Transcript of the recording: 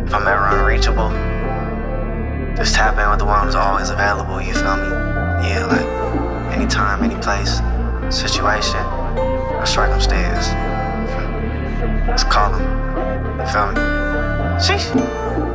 If I'm ever unreachable, just tap in with the one who's always available, you feel me? Yeah, like, anytime, any place, situation, or circumstance. Let's call him, you feel me? Sheesh.